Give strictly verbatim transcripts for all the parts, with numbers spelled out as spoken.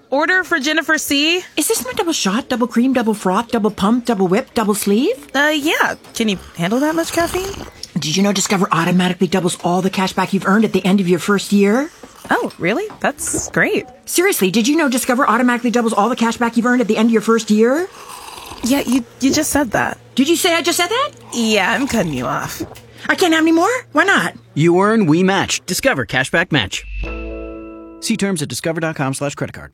order for Jennifer C. Is this my double shot, double cream, double froth, double pump, double whip, double sleeve? Uh, yeah. Can you handle that much caffeine? Did you know Discover automatically doubles all the cash back you've earned at the end of your first year? Oh, really? That's great. Seriously, did you know Discover automatically doubles all the cash back you've earned at the end of your first year? Yeah, you you just said that. Did you say I just said that? Yeah, I'm cutting you off. I can't have any more? Why not? You earn, we match. Discover Cashback Match. See terms at discover.com slash credit card.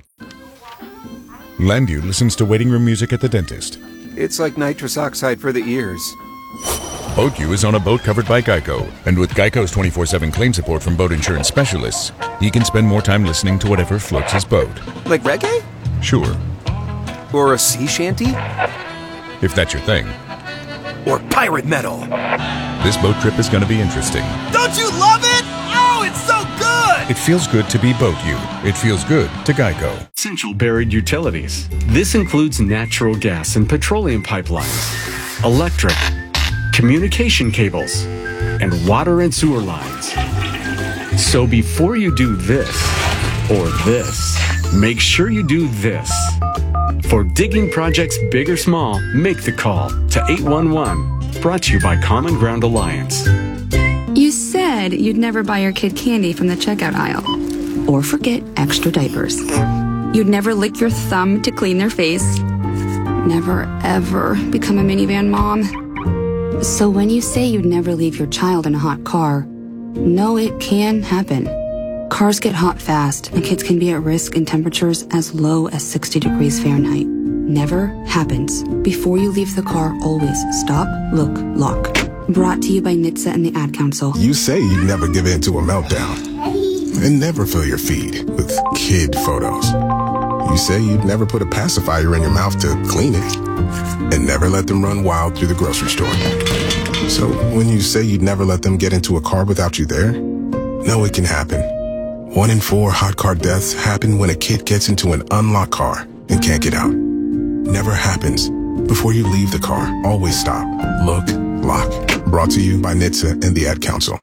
Landu listens to waiting room music at the dentist. It's like nitrous oxide for the ears. BoatU is on a boat covered by Geico, and with Geico's twenty-four seven claim support from boat insurance specialists, he can spend more time listening to whatever floats his boat. Like reggae? Sure. Or a sea shanty? If that's your thing. Or pirate metal? This boat trip is going to be interesting. Don't you love it? Oh, it's so good! It feels good to be BoatU. It feels good to Geico. Essential buried utilities. This includes natural gas and petroleum pipelines, electric, communication cables, and water and sewer lines. So before you do this or this, make sure you do this. For digging projects big or small, make the call to eight one one. Brought to you by Common Ground Alliance. You said you'd never buy your kid candy from the checkout aisle. Or forget extra diapers. You'd never lick your thumb to clean their face. Never, ever become a minivan mom. So when you say you'd never leave your child in a hot car, know it can happen. Cars get hot fast, and kids can be at risk in temperatures as low as sixty degrees Fahrenheit. Never happens. Before you leave the car, always stop, look, lock. Brought to you by N H T S A and the Ad Council. You say you'd never give in to a meltdown. And never fill your feed with kid photos. You say you'd never put a pacifier in your mouth to clean it. And never let them run wild through the grocery store. So when you say you'd never let them get into a car without you there, know it can happen. One in four hot car deaths happen when a kid gets into an unlocked car and can't get out. Never happens. Before you leave the car, always stop, look, lock. Brought to you by N H T S A and the Ad Council.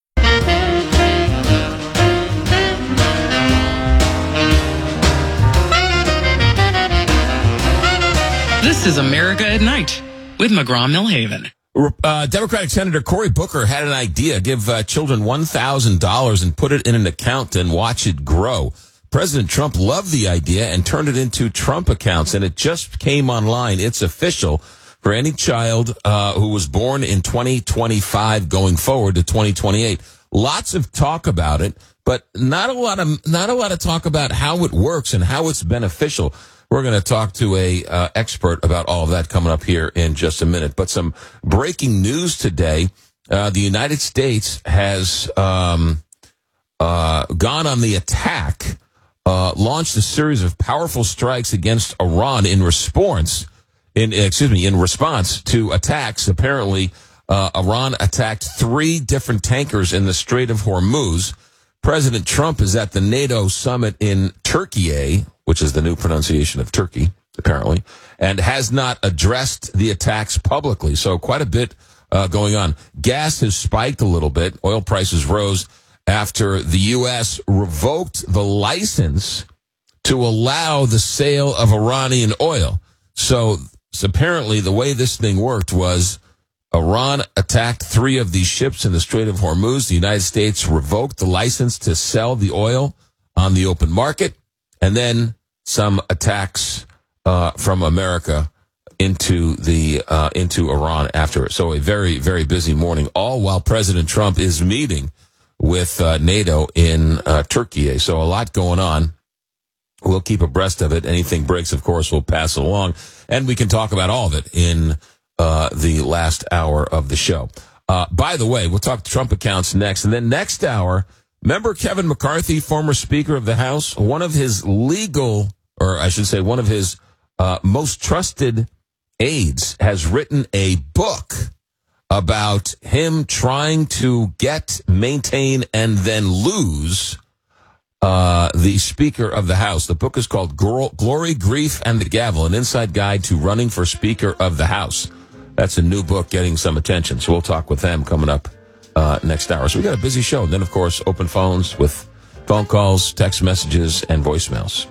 This is America at Night with McGraw-Millhaven. Uh, Democratic Senator Cory Booker had an idea: give uh, children one thousand dollars and put it in an account and watch it grow. President Trump loved the idea and turned it into Trump accounts, and it just came online. It's official for any child uh, who was born in twenty twenty-five going forward to twenty twenty-eight. Lots of talk about it, but not a lot of not a lot of talk about how it works and how it's beneficial. We're going to talk to a uh, expert about all of that coming up here in just a minute. But some breaking news today: uh, the United States has um, uh, gone on the attack. Uh, launched a series of powerful strikes against Iran in response, in excuse me, in response to attacks. Apparently, uh, Iran attacked three different tankers in the Strait of Hormuz. President Trump is at the NATO summit in Turkey, which is the new pronunciation of Turkey, apparently, and has not addressed the attacks publicly. So quite a bit uh, going on. Gas has spiked a little bit. Oil prices rose after the U S revoked the license to allow the sale of Iranian oil. So, so apparently the way this thing worked was Iran attacked three of these ships in the Strait of Hormuz. The United States revoked the license to sell the oil on the open market, and then some attacks uh, from America into the uh, into Iran after it. So a very, very busy morning, all while President Trump is meeting with uh, NATO in uh, Turkey. So a lot going on. We'll keep abreast of it. Anything breaks, of course, we'll pass it along. And we can talk about all of it in uh, the last hour of the show. Uh, by the way, we'll talk Trump accounts next. And then next hour, remember Kevin McCarthy, former Speaker of the House? One of his legal, or I should say one of his uh, most trusted aides has written a book about him trying to get, maintain, and then lose uh, the Speaker of the House. The book is called Glory, Grief, and the Gavel, an inside guide to running for Speaker of the House. That's a new book getting some attention, so we'll talk with them coming up uh, next hour. So we got a busy show. And then, of course, open phones with phone calls, text messages, and voicemails.